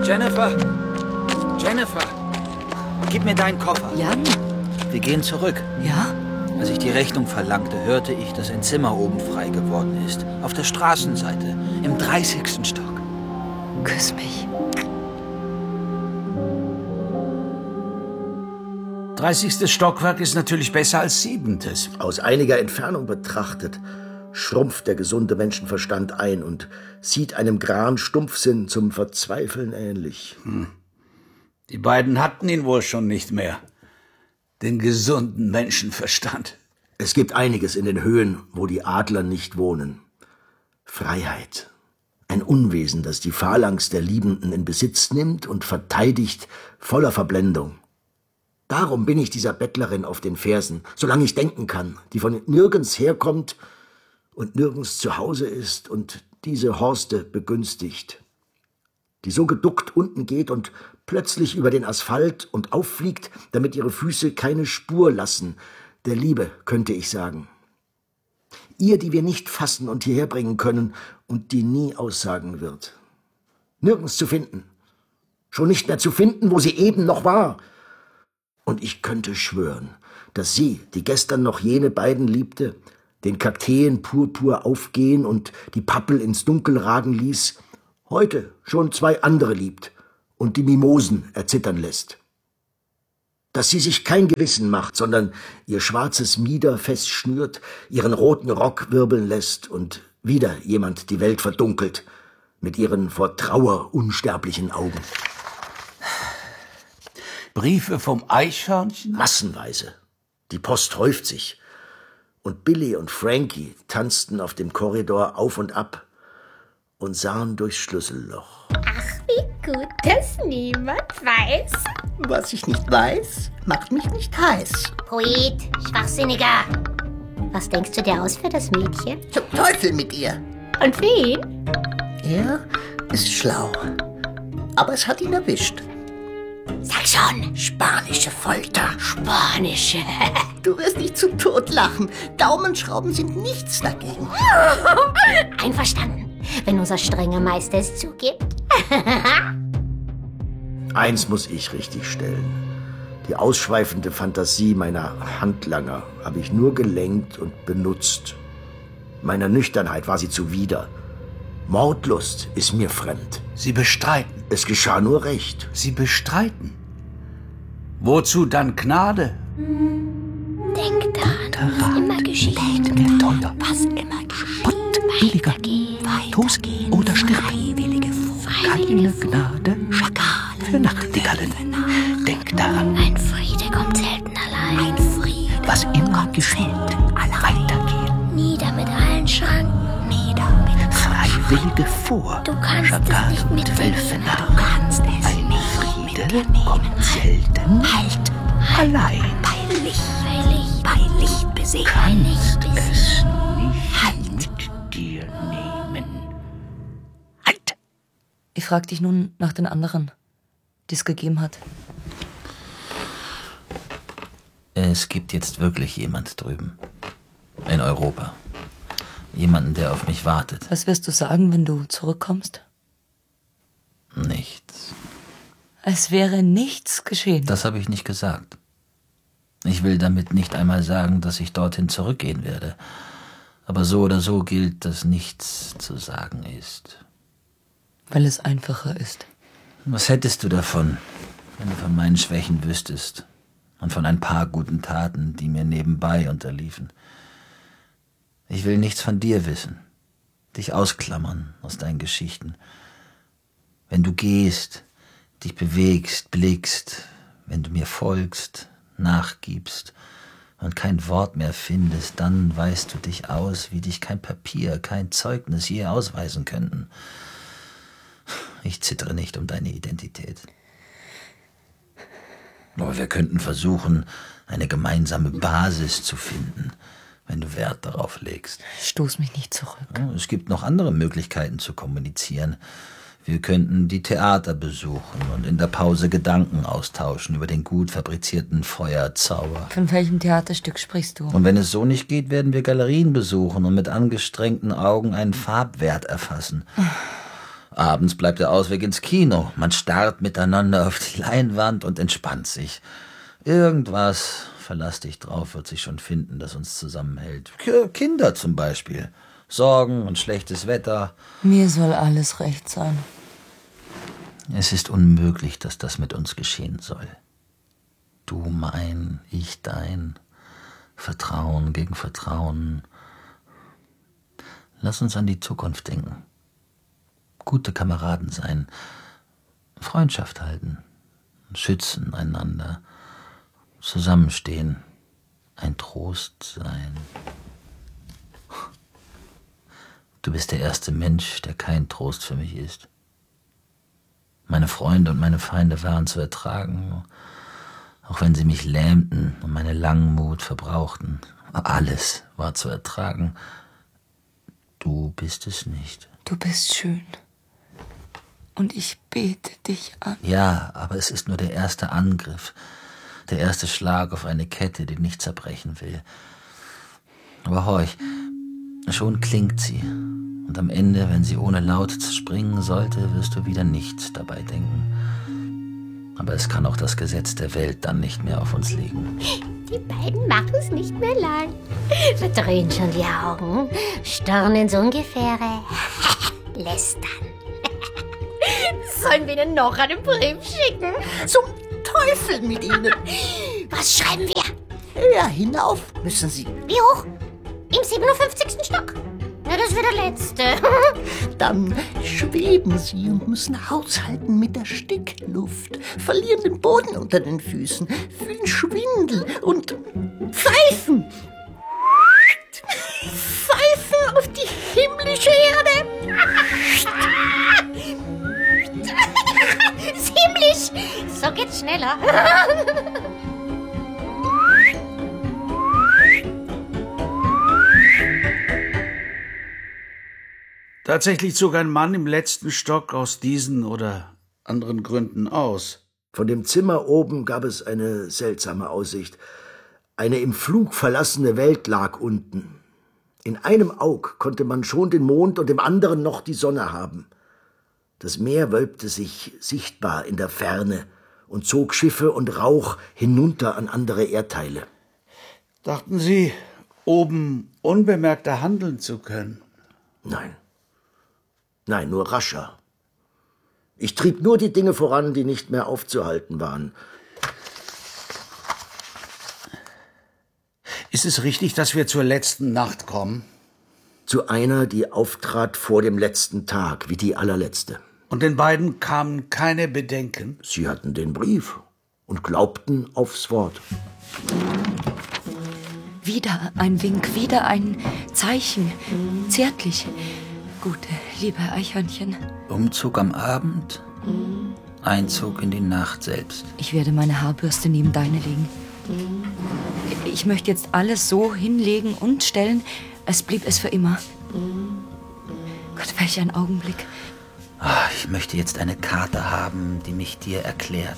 Jennifer! Jennifer! Gib mir deinen Koffer. Jan? Wir gehen zurück. Ja? Als ich die Rechnung verlangte, hörte ich, dass ein Zimmer oben frei geworden ist. Auf der Straßenseite, im 30. Stock. Küss mich. 30. Stockwerk ist natürlich besser als 7. Aus einiger Entfernung betrachtet, schrumpft der gesunde Menschenverstand ein und sieht einem Gran Stumpfsinn zum Verzweifeln ähnlich. Die beiden hatten ihn wohl schon nicht mehr. Den gesunden Menschenverstand. Es gibt einiges in den Höhen, wo die Adler nicht wohnen. Freiheit. Ein Unwesen, das die Phalanx der Liebenden in Besitz nimmt und verteidigt, voller Verblendung. Darum bin ich dieser Bettlerin auf den Fersen, solange ich denken kann, die von nirgends herkommt und nirgends zu Hause ist und diese Horste begünstigt. Die so geduckt unten geht und plötzlich über den Asphalt und auffliegt, damit ihre Füße keine Spur lassen, der Liebe, könnte ich sagen. Ihr, die wir nicht fassen und hierher bringen können und die nie aussagen wird. Nirgends zu finden. Schon nicht mehr zu finden, wo sie eben noch war. Und ich könnte schwören, dass sie, die gestern noch jene beiden liebte, den Kakteen purpur aufgehen und die Pappel ins Dunkel ragen ließ, heute schon 2 andere liebt und die Mimosen erzittern lässt. Dass sie sich kein Gewissen macht, sondern ihr schwarzes Mieder festschnürt, ihren roten Rock wirbeln lässt und wieder jemand die Welt verdunkelt, mit ihren vor Trauer unsterblichen Augen. Briefe vom Eichhörnchen? Massenweise. Die Post häuft sich. Und Billy und Frankie tanzten auf dem Korridor auf und ab und sahen durchs Schlüsselloch. Ach, wie gut, dass niemand weiß. Was ich nicht weiß, macht mich nicht heiß. Poet, Schwachsinniger. Was denkst du dir aus für das Mädchen? Zum Teufel mit ihr. Und für ihn? Er ist schlau. Aber es hat ihn erwischt. Sag schon. Spanische Folter. Spanische. Du wirst dich zu Tod lachen. Daumenschrauben sind nichts dagegen. Einverstanden, wenn unser strenger Meister es zugibt. Eins muss ich richtigstellen. Die ausschweifende Fantasie meiner Handlanger habe ich nur gelenkt und benutzt. Meiner Nüchternheit war sie zuwider. Mordlust ist mir fremd. Sie bestreiten. Es geschah nur recht. Sie bestreiten. Wozu dann Gnade? Denk daran, was immer geschieht. Teuer. Was immer geschieht. Billiger. Weitergehen. Toast oder stirb. Freiwillige Keine Gnade Schakale. für Nachtigallen. Denk daran, Ein Friede kommt selten allein. Ein Friede. was immer geschieht. Weitergehen. Nieder mit allen Schranken. Nieder mit Freiwillige vor. Du kannst Schakale es nicht und mitnehmen. Wölfe Du nach. kannst es Ein nicht Friede mitnehmen. kommt selten Halt. allein. Bei Licht. Bei Licht besehen. Bei Licht Es besehen. nicht Halt. mit dir nehmen. Halt! Ich frag dich nun nach den anderen, die es gegeben hat. Es gibt jetzt wirklich jemand drüben. In Europa. Jemanden, der auf mich wartet. Was wirst du sagen, wenn du zurückkommst? Nichts. Es wäre nichts geschehen. Das habe ich nicht gesagt. Ich will damit nicht einmal sagen, dass ich dorthin zurückgehen werde. Aber so oder so gilt, dass nichts zu sagen ist. Weil es einfacher ist. Was hättest du davon, wenn du von meinen Schwächen wüsstest und von ein paar guten Taten, die mir nebenbei unterliefen? Ich will nichts von dir wissen, dich ausklammern aus deinen Geschichten. Wenn du gehst, dich bewegst, blickst, wenn du mir folgst, nachgibst und kein Wort mehr findest, dann weist du dich aus, wie dich kein Papier, kein Zeugnis je ausweisen könnten. Ich zittere nicht um deine Identität. Aber wir könnten versuchen, eine gemeinsame Basis zu finden, wenn du Wert darauf legst. Stoß mich nicht zurück. Ja, es gibt noch andere Möglichkeiten zu kommunizieren. Wir könnten die Theater besuchen und in der Pause Gedanken austauschen über den gut fabrizierten Feuerzauber. Von welchem Theaterstück sprichst du? Und wenn es so nicht geht, werden wir Galerien besuchen und mit angestrengten Augen einen Farbwert erfassen. Abends bleibt der Ausweg ins Kino. Man starrt miteinander auf die Leinwand und entspannt sich. Irgendwas, verlass dich drauf, wird sich schon finden, das uns zusammenhält. Kinder zum Beispiel. Sorgen und schlechtes Wetter. Mir soll alles recht sein. Es ist unmöglich, dass das mit uns geschehen soll. Du mein, ich dein. Vertrauen gegen Vertrauen. Lass uns an die Zukunft denken. Gute Kameraden sein. Freundschaft halten. Schützen einander. Zusammenstehen. Ein Trost sein. Du bist der erste Mensch, der kein Trost für mich ist. Meine Freunde und meine Feinde waren zu ertragen, auch wenn sie mich lähmten und meine Langmut verbrauchten. Alles war zu ertragen. Du bist es nicht. Du bist schön. Und ich bete dich an. Ja, aber es ist nur der erste Angriff. Der erste Schlag auf eine Kette, die nicht zerbrechen will. Aber horch, schon klingt sie. Und am Ende, wenn sie ohne Laut springen sollte, wirst du wieder nichts dabei denken. Aber es kann auch das Gesetz der Welt dann nicht mehr auf uns liegen. Die beiden machen es nicht mehr lang. Verdrehen schon die Augen, starren ins Ungefähre, lästern. Sollen wir ihnen noch einen Brief schicken? Zum Teufel mit Ihnen. Was schreiben wir? Ja, hinauf müssen Sie. Wie hoch? Im 57. Stock? Na, das wird der letzte. Dann schweben Sie und müssen haushalten mit der Stickluft, verlieren den Boden unter den Füßen, fühlen Schwindel und pfeifen. Pfeifen auf die himmlische Erde. Himmlisch! So geht's schneller. Tatsächlich zog ein Mann im letzten Stock aus diesen oder anderen Gründen aus. Von dem Zimmer oben gab es eine seltsame Aussicht. Eine im Flug verlassene Welt lag unten. In einem Aug konnte man schon den Mond und im anderen noch die Sonne haben. Das Meer wölbte sich sichtbar in der Ferne und zog Schiffe und Rauch hinunter an andere Erdteile. Dachten Sie, oben unbemerkter handeln zu können? Nein. Nein, nur rascher. Ich trieb nur die Dinge voran, die nicht mehr aufzuhalten waren. Ist es richtig, dass wir zur letzten Nacht kommen? Zu einer, die auftrat vor dem letzten Tag, wie die allerletzte. Und den beiden kamen keine Bedenken? Sie hatten den Brief und glaubten aufs Wort. Wieder ein Wink, wieder ein Zeichen. Zärtlich. Gute, liebe Eichhörnchen. Umzug am Abend, Einzug in die Nacht selbst. Ich werde meine Haarbürste neben deine legen. Ich möchte jetzt alles so hinlegen und stellen, als blieb es für immer. Gott, welch ein Augenblick. Ich möchte jetzt eine Karte haben, die mich dir erklärt.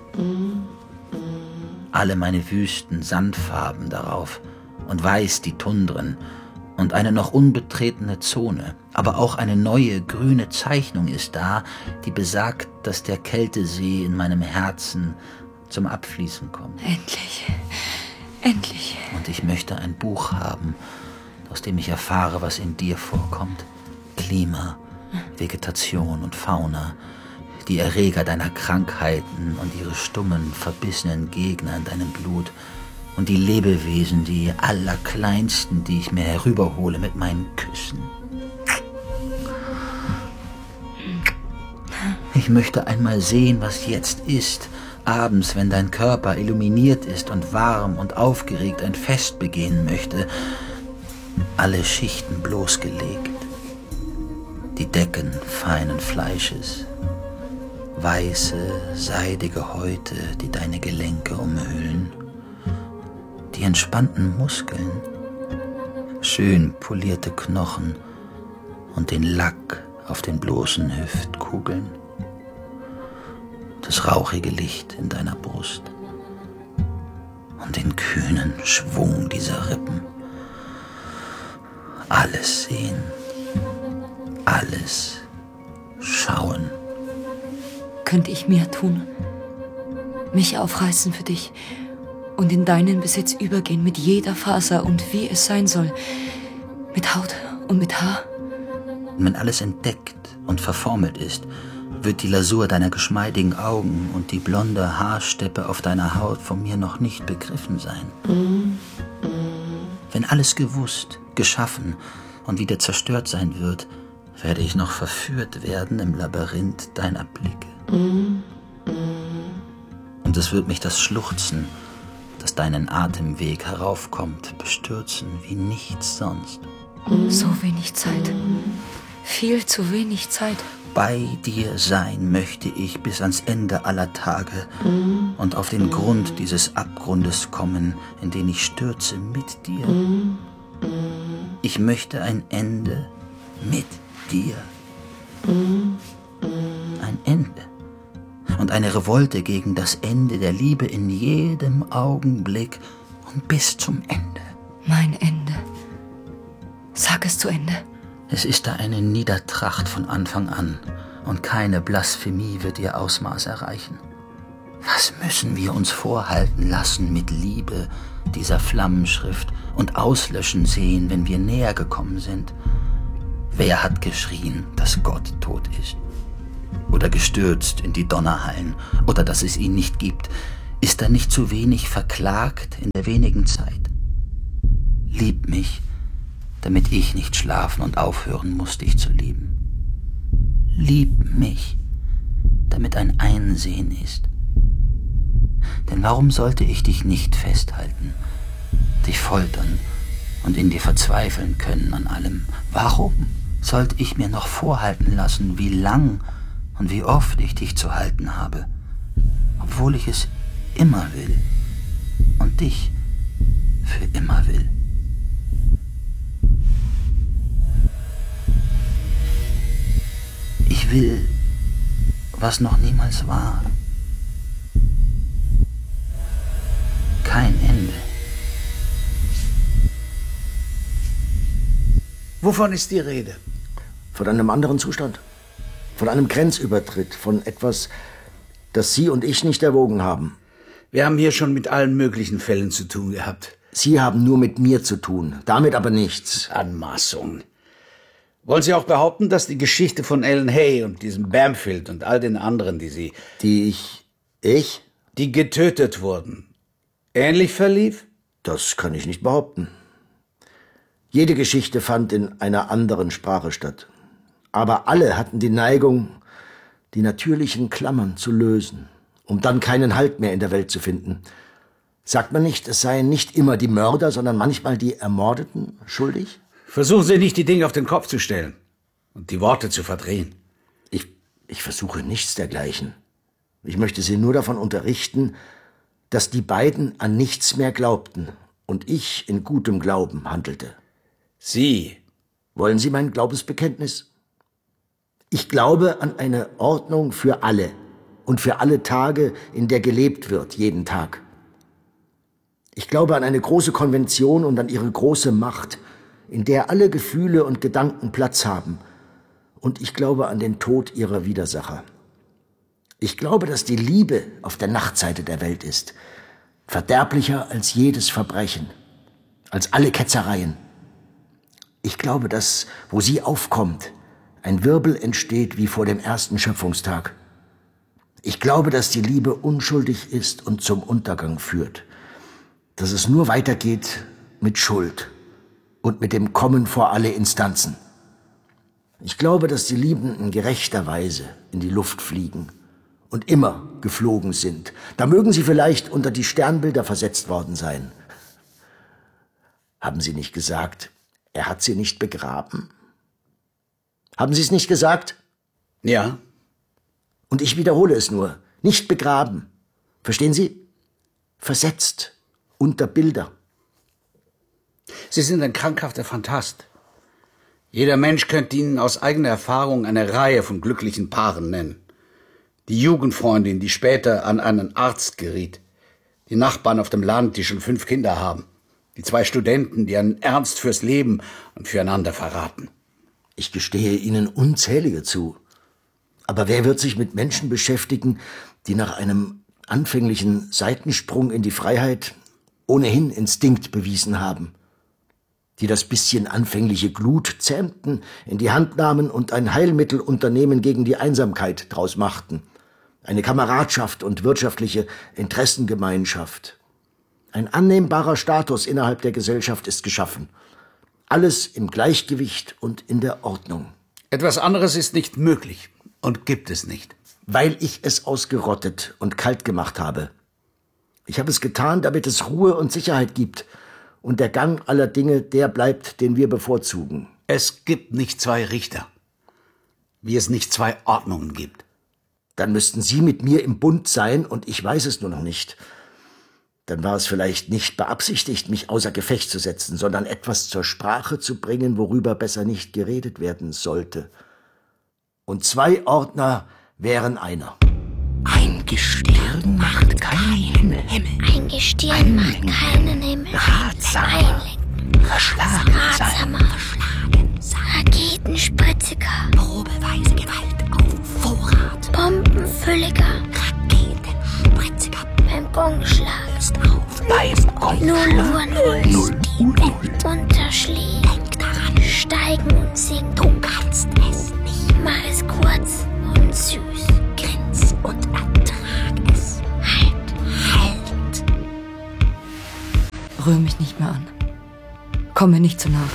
Alle meine Wüsten, Sandfarben darauf und weiß die Tundren und eine noch unbetretene Zone. Aber auch eine neue, grüne Zeichnung ist da, die besagt, dass der Kältesee in meinem Herzen zum Abfließen kommt. Endlich. Endlich. Und ich möchte ein Buch haben, aus dem ich erfahre, was in dir vorkommt. Klima, Vegetation und Fauna, die Erreger deiner Krankheiten und ihre stummen, verbissenen Gegner in deinem Blut und die Lebewesen, die allerkleinsten, die ich mir herüberhole mit meinen Küssen. Ich möchte einmal sehen, was jetzt ist, abends, wenn dein Körper illuminiert ist und warm und aufgeregt ein Fest begehen möchte, alle Schichten bloßgelegt, die Decken feinen Fleisches, weiße, seidige Häute, die deine Gelenke umhüllen, die entspannten Muskeln, schön polierte Knochen und den Lack auf den bloßen Hüftkugeln, das rauchige Licht in deiner Brust und den kühnen Schwung dieser Rippen. Alles sehen, alles Schauen. Könnte ich mehr tun? Mich aufreißen für dich und in deinen Besitz übergehen mit jeder Faser und wie es sein soll. Mit Haut und mit Haar. Wenn alles entdeckt und verformelt ist, wird die Lasur deiner geschmeidigen Augen und die blonde Haarsteppe auf deiner Haut von mir noch nicht begriffen sein. Wenn alles gewusst, geschaffen und wieder zerstört sein wird, werde ich noch verführt werden im Labyrinth deiner Blicke. Und es wird mich das Schluchzen, das deinen Atemweg heraufkommt, bestürzen wie nichts sonst. So wenig Zeit. Viel zu wenig Zeit. Bei dir sein möchte ich bis ans Ende aller Tage und auf den Grund dieses Abgrundes kommen, in den ich stürze mit dir. Ich möchte ein Ende mit dir. Ein Ende. Und eine Revolte gegen das Ende der Liebe in jedem Augenblick und bis zum Ende. Mein Ende. Sag es zu Ende. Es ist da eine Niedertracht von Anfang an und keine Blasphemie wird ihr Ausmaß erreichen. Was müssen wir uns vorhalten lassen mit Liebe dieser Flammenschrift und auslöschen sehen, wenn wir näher gekommen sind? Wer hat geschrien, dass Gott tot ist? Oder gestürzt in die Donnerhallen oder dass es ihn nicht gibt? Ist er nicht zu wenig verklagt in der wenigen Zeit? Lieb mich, damit ich nicht schlafen und aufhören muss, dich zu lieben. Lieb mich, damit ein Einsehen ist. Denn warum sollte ich dich nicht festhalten, dich foltern und in dir verzweifeln können an allem? Warum sollte ich mir noch vorhalten lassen, wie lang und wie oft ich dich zu halten habe, obwohl ich es immer will und dich für immer will? Ich will, was noch niemals war. Kein Ende. Wovon ist die Rede? Von einem anderen Zustand. Von einem Grenzübertritt. Von etwas, das Sie und ich nicht erwogen haben. Wir haben hier schon mit allen möglichen Fällen zu tun gehabt. Sie haben nur mit mir zu tun. Damit aber nichts. Anmaßung. Wollen Sie auch behaupten, dass die Geschichte von Ellen Hay und diesem Bamfield und all den anderen, die getötet wurden, ähnlich verlief? Das kann ich nicht behaupten. Jede Geschichte fand in einer anderen Sprache statt. Aber alle hatten die Neigung, die natürlichen Klammern zu lösen, um dann keinen Halt mehr in der Welt zu finden. Sagt man nicht, es seien nicht immer die Mörder, sondern manchmal die Ermordeten schuldig? Versuchen Sie nicht, die Dinge auf den Kopf zu stellen und die Worte zu verdrehen. Ich versuche nichts dergleichen. Ich möchte Sie nur davon unterrichten, dass die beiden an nichts mehr glaubten und ich in gutem Glauben handelte. Sie? Wollen Sie mein Glaubensbekenntnis? Ich glaube an eine Ordnung für alle und für alle Tage, in der gelebt wird, jeden Tag. Ich glaube an eine große Konvention und an ihre große Macht, in der alle Gefühle und Gedanken Platz haben. Und ich glaube an den Tod ihrer Widersacher. Ich glaube, dass die Liebe auf der Nachtseite der Welt ist, verderblicher als jedes Verbrechen, als alle Ketzereien. Ich glaube, dass, wo sie aufkommt, ein Wirbel entsteht wie vor dem ersten Schöpfungstag. Ich glaube, dass die Liebe unschuldig ist und zum Untergang führt, dass es nur weitergeht mit Schuld und mit dem Kommen vor alle Instanzen. Ich glaube, dass die Liebenden gerechterweise in die Luft fliegen und immer geflogen sind. Da mögen sie vielleicht unter die Sternbilder versetzt worden sein. Haben Sie nicht gesagt, er hat sie nicht begraben? Haben Sie es nicht gesagt? Ja. Und ich wiederhole es nur, nicht begraben. Verstehen Sie? Versetzt unter Bilder. Sie sind ein krankhafter Phantast. Jeder Mensch könnte Ihnen aus eigener Erfahrung eine Reihe von glücklichen Paaren nennen. Die Jugendfreundin, die später an einen Arzt geriet. Die Nachbarn auf dem Land, die schon 5 Kinder haben. Die 2 Studenten, die einen Ernst fürs Leben und füreinander verraten. Ich gestehe Ihnen unzählige zu. Aber wer wird sich mit Menschen beschäftigen, die nach einem anfänglichen Seitensprung in die Freiheit ohnehin Instinkt bewiesen haben? Die das bisschen anfängliche Glut zähmten, in die Hand nahmen und ein Heilmittelunternehmen gegen die Einsamkeit draus machten. Eine Kameradschaft und wirtschaftliche Interessengemeinschaft. Ein annehmbarer Status innerhalb der Gesellschaft ist geschaffen. Alles im Gleichgewicht und in der Ordnung. Etwas anderes ist nicht möglich und gibt es nicht. Weil ich es ausgerottet und kalt gemacht habe. Ich habe es getan, damit es Ruhe und Sicherheit gibt. Und der Gang aller Dinge, der bleibt, den wir bevorzugen. Es gibt nicht zwei Richter, wie es nicht zwei Ordnungen gibt. Dann müssten Sie mit mir im Bund sein und ich weiß es nur noch nicht. Dann war es vielleicht nicht beabsichtigt, mich außer Gefecht zu setzen, sondern etwas zur Sprache zu bringen, worüber besser nicht geredet werden sollte. Und zwei Ordner wären einer. Ein Gestirn macht keinen Himmel. Ein Gestirn macht keinen Himmel. Ratsamer, verschlagen sein. Raketenspritziger. Probeweise Gewalt auf Vorrat. Bombenfülliger. Raketenspritziger. Beim Gongschlag. Ist auf beim Gongschlag. 0 Uhr 0. Die Welt Unterschlägt. denkt daran. Steigen und sinken. Du kannst es nicht. Mach es kurz und süß. Grins und ertrag es. Halt. Rühr mich nicht mehr an. Komm mir nicht zu nah.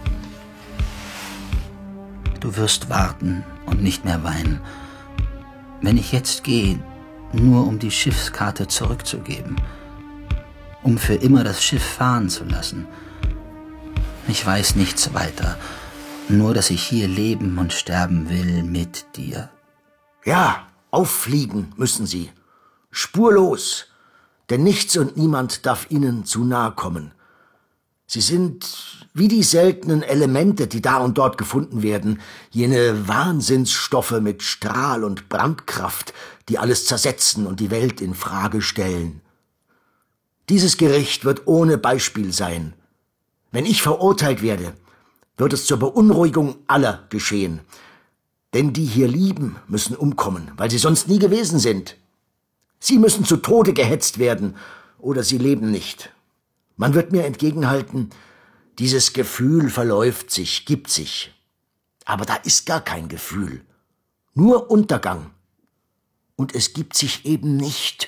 Du wirst warten und nicht mehr weinen. Wenn ich jetzt gehe, nur um die Schiffskarte zurückzugeben, um für immer das Schiff fahren zu lassen. Ich weiß nichts weiter, nur dass ich hier leben und sterben will mit dir. Ja, auffliegen müssen Sie. Spurlos. Denn nichts und niemand darf Ihnen zu nahe kommen. Sie sind wie die seltenen Elemente, die da und dort gefunden werden, jene Wahnsinnsstoffe mit Strahl- und Brandkraft, die alles zersetzen und die Welt in Frage stellen. Dieses Gericht wird ohne Beispiel sein. Wenn ich verurteilt werde, wird es zur Beunruhigung aller geschehen. Denn die hier lieben, müssen umkommen, weil sie sonst nie gewesen sind. Sie müssen zu Tode gehetzt werden, oder sie leben nicht. Man wird mir entgegenhalten, dieses Gefühl verläuft sich, gibt sich. Aber da ist gar kein Gefühl. Nur Untergang. Und es gibt sich eben nicht.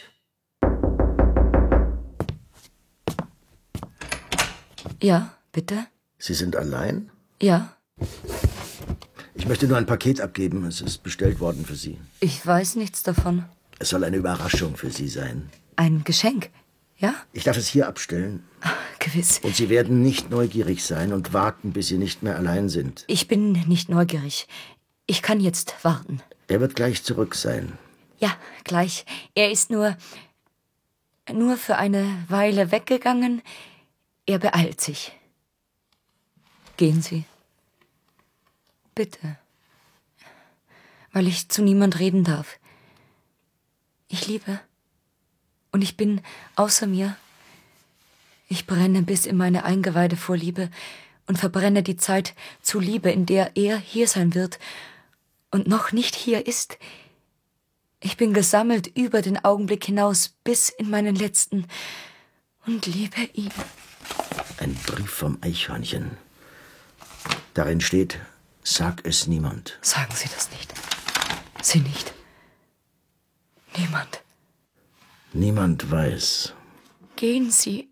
Ja, bitte? Sie sind allein? Ja, Ich möchte nur ein Paket abgeben. Es ist bestellt worden für Sie. ich weiß nichts davon. Es soll eine Überraschung für Sie sein. Ein Geschenk, ja? Ich darf es hier abstellen. Gewiss. Und Sie werden nicht neugierig sein und warten, bis Sie nicht mehr allein sind. Ich bin nicht neugierig. Ich kann jetzt warten. Er wird gleich zurück sein. Ja, gleich. Er ist nur für eine Weile weggegangen. Er beeilt sich. Gehen Sie. Bitte. Weil ich zu niemand reden darf. Ich liebe. Und ich bin außer mir. Ich brenne bis in meine Eingeweide vor Liebe und verbrenne die Zeit zu Liebe, in der er hier sein wird und noch nicht hier ist. Ich bin gesammelt über den Augenblick hinaus bis in meinen letzten und liebe ihn. Ein Brief vom Eichhörnchen. Darin steht, sag es niemand. Sagen Sie das nicht. Sie nicht. Niemand. Niemand weiß. Gehen Sie.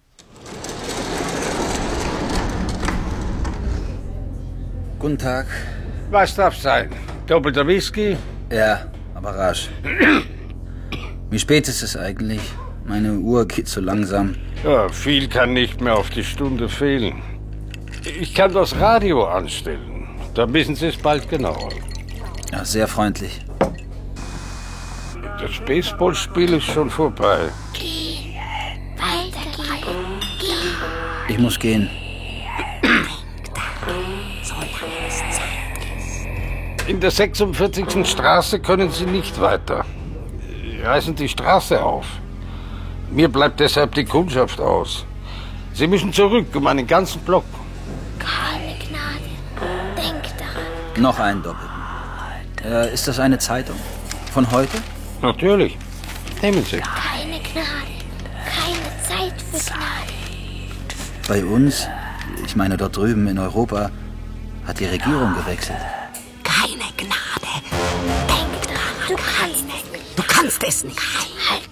Guten Tag. Was darf's sein? Doppelter Whisky? Ja, aber rasch. Wie spät ist es eigentlich? Meine Uhr geht so langsam. Ja, viel kann nicht mehr auf die Stunde fehlen. Ich kann das Radio anstellen. Da wissen Sie es bald genauer. Ja, sehr freundlich. Das Baseballspiel ist schon vorbei. Weitergehen. Ich muss gehen. In der 46. Straße können Sie nicht weiter. Reißen die Straße auf. Mir bleibt deshalb die Kundschaft aus. Sie müssen zurück um einen ganzen Block. Keine Gnade. Denk daran. Noch einen Doppelten. Ist das eine Zeitung? Von heute? Natürlich. Nehmen Sie. Keine Gnade. Keine Zeit für Gnade. Bei uns, ich meine dort drüben in Europa, hat die Regierung gewechselt. Keine Gnade. Denk dran, du kannst es nicht. Halt.